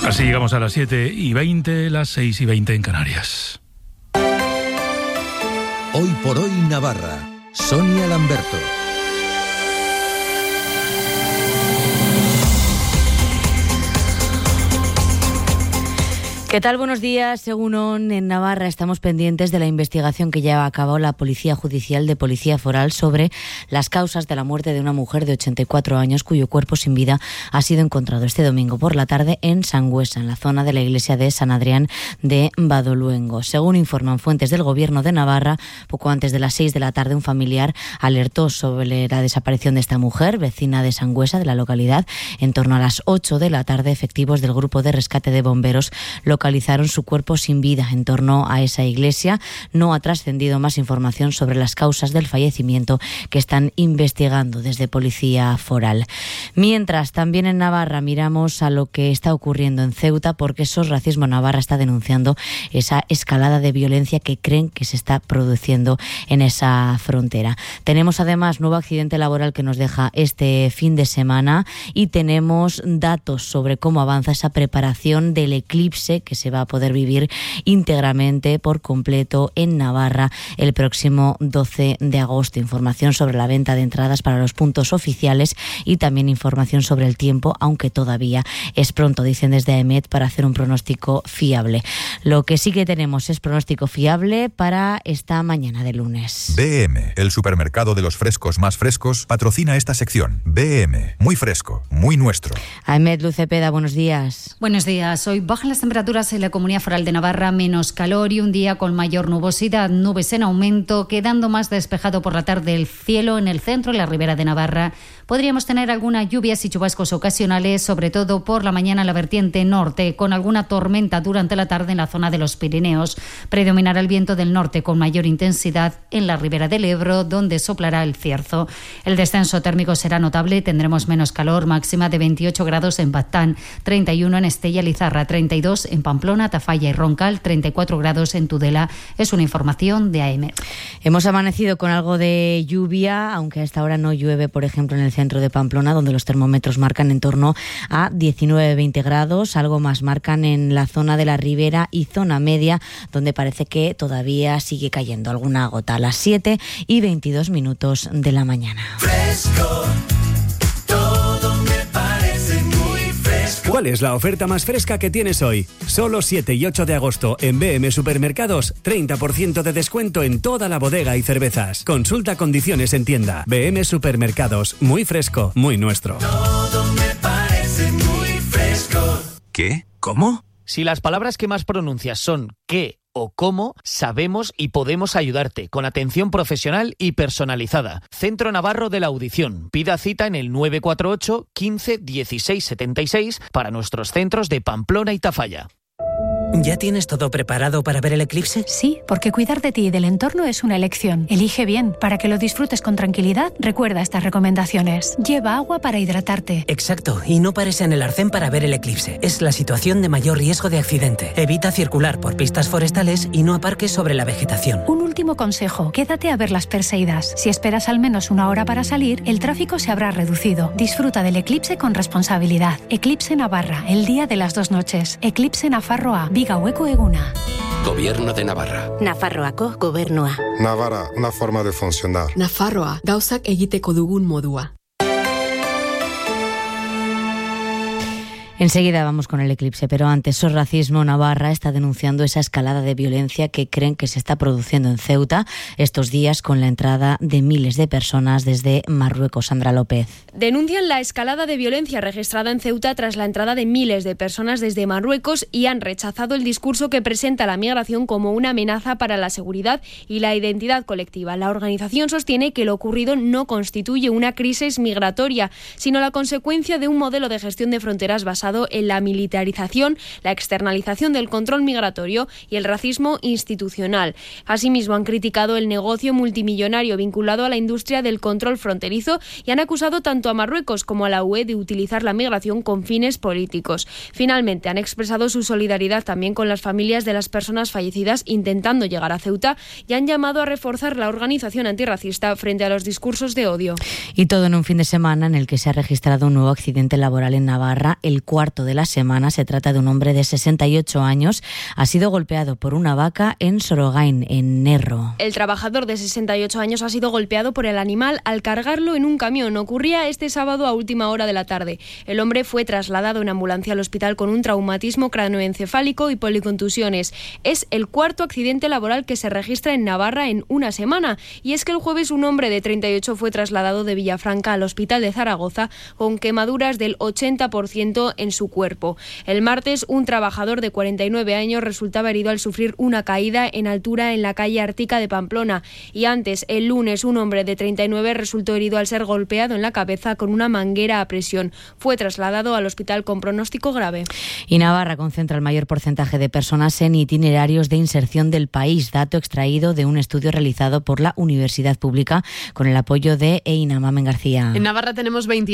Así llegamos a las 7:20, las 6:20 en Canarias. Hoy por hoy Navarra. Sonia Lamberto. ¿Qué tal? Buenos días. Según en Navarra estamos pendientes de la investigación que lleva a cabo la Policía Judicial de Policía Foral sobre las causas de la muerte de una mujer de 84 años cuyo cuerpo sin vida ha sido encontrado este domingo por la tarde en Sangüesa, en la zona de la iglesia de San Adrián de Badoluengo. Según informan fuentes del Gobierno de Navarra, poco antes de las 6 de la tarde un familiar alertó sobre la desaparición de esta mujer, vecina de Sangüesa, de la localidad. En torno a las 8 de la tarde, efectivos del Grupo de Rescate de Bomberos localizaron su cuerpo sin vida en torno a esa iglesia. No ha trascendido más información sobre las causas del fallecimiento que están investigando desde Policía Foral. Mientras, también en Navarra miramos a lo que está ocurriendo en Ceuta, porque SOS Racismo Navarra está denunciando esa escalada de violencia que creen que se está produciendo en esa frontera. Tenemos además nuevo accidente laboral que nos deja este fin de semana y tenemos datos sobre cómo avanza esa preparación del eclipse que se va a poder vivir íntegramente por completo en Navarra el próximo 12 de agosto. Información sobre la venta de entradas para los puntos oficiales y también información sobre el tiempo, aunque todavía es pronto, dicen desde AEMET, para hacer un pronóstico fiable. Lo que sí que tenemos es pronóstico fiable para esta mañana de lunes. BM, el supermercado de los frescos más frescos, patrocina esta sección. BM, muy fresco, muy nuestro. AEMET, Luz Cepeda, buenos días. Buenos días. Hoy bajan las temperaturas en la Comunidad Foral de Navarra, menos calor y un día con mayor nubosidad, nubes en aumento, quedando más despejado por la tarde el cielo en el centro y la ribera de Navarra. Podríamos tener algunas lluvias y chubascos ocasionales, sobre todo por la mañana en la vertiente norte, con alguna tormenta durante la tarde en la zona de los Pirineos. Predominará el viento del norte con mayor intensidad en la ribera del Ebro, donde soplará el cierzo. El descenso térmico será notable, tendremos menos calor, máxima de 28 grados en Baztán, 31 en Estella Lizarra, 32 en Pamplona, Tafalla y Roncal, 34 grados en Tudela. Es una información de AEMET. Hemos amanecido con algo de lluvia, aunque a esta hora no llueve, por ejemplo, en el centro de Pamplona, donde los termómetros marcan en torno a 19-20 grados. Algo más marcan en la zona de la ribera y zona media, donde parece que todavía sigue cayendo alguna gota. A las 7:22 de la mañana. Fresco. ¿Cuál es la oferta más fresca que tienes hoy? Solo 7 y 8 de agosto en BM Supermercados, 30% de descuento en toda la bodega y cervezas. Consulta condiciones en tienda. BM Supermercados, muy fresco, muy nuestro. Todo me parece muy fresco. ¿Qué? ¿Cómo? Si las palabras que más pronuncias son qué o cómo, sabemos y podemos ayudarte con atención profesional y personalizada. Centro Navarro de la Audición. Pida cita en el 948 15 16 76 para nuestros centros de Pamplona y Tafalla. ¿Ya tienes todo preparado para ver el eclipse? Sí, porque cuidar de ti y del entorno es una elección. Elige bien. Para que lo disfrutes con tranquilidad, recuerda estas recomendaciones. Lleva agua para hidratarte. Exacto, y no pares en el arcén para ver el eclipse. Es la situación de mayor riesgo de accidente. Evita circular por pistas forestales y no aparques sobre la vegetación. Un último consejo, quédate a ver las Perseidas. Si esperas al menos una hora para salir, el tráfico se habrá reducido. Disfruta del eclipse con responsabilidad. Eclipse Navarra, el día de las 2 noches. Eclipse Nafarroa, Gaueko eguna. Gobierno de Navarra. Nafarroako gobernua. Navarra, una forma de funcionar. Nafarroa, gauzak egiteko dugun modua. Enseguida vamos con el eclipse, pero antes SOS Racismo Navarra está denunciando esa escalada de violencia que creen que se está produciendo en Ceuta estos días con la entrada de miles de personas desde Marruecos. Sandra López. Denuncian la escalada de violencia registrada en Ceuta tras la entrada de miles de personas desde Marruecos y han rechazado el discurso que presenta la migración como una amenaza para la seguridad y la identidad colectiva. La organización sostiene que lo ocurrido no constituye una crisis migratoria, sino la consecuencia de un modelo de gestión de fronteras basado en la militarización, la externalización del control migratorio y el racismo institucional. Asimismo, han criticado el negocio multimillonario vinculado a la industria del control fronterizo y han acusado tanto a Marruecos como a la UE de utilizar la migración con fines políticos. Finalmente, han expresado su solidaridad también con las familias de las personas fallecidas intentando llegar a Ceuta y han llamado a reforzar la organización antirracista frente a los discursos de odio. Y todo en un fin de semana en el que se ha registrado un nuevo accidente laboral en Navarra, el cuarto cuarto de la semana. Se trata de un hombre de 68 años. Ha sido golpeado por una vaca en Sorogain, en Nerro. El trabajador de 68 años ha sido golpeado por el animal al cargarlo en un camión. Ocurría este sábado a última hora de la tarde. El hombre fue trasladado en ambulancia al hospital con un traumatismo cráneoencefálico y policontusiones. Es el cuarto accidente laboral que se registra en Navarra en una semana. Y es que el jueves un hombre de 38 fue trasladado de Villafranca al hospital de Zaragoza con quemaduras del 80% en su cuerpo. El martes un trabajador de 49 años resultaba herido al sufrir una caída en altura en la calle Artica de Pamplona. Y antes, el lunes, un hombre de 39 resultó herido al ser golpeado en la cabeza con una manguera a presión. Fue trasladado al hospital con pronóstico grave. Y Navarra concentra el mayor porcentaje de personas en itinerarios de inserción del país, dato extraído de un estudio realizado por la Universidad Pública con el apoyo de Eina Mamen García. En Navarra tenemos 20